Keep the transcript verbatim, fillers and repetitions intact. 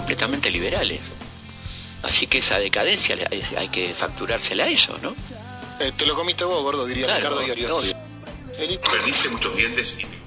completamente liberales. Así que esa decadencia hay, hay que facturársela a eso, ¿no? Eh, te lo comiste vos, gordo, diría Claro, Ricardo Iorio. obvio. El... Perdiste muchos dientes y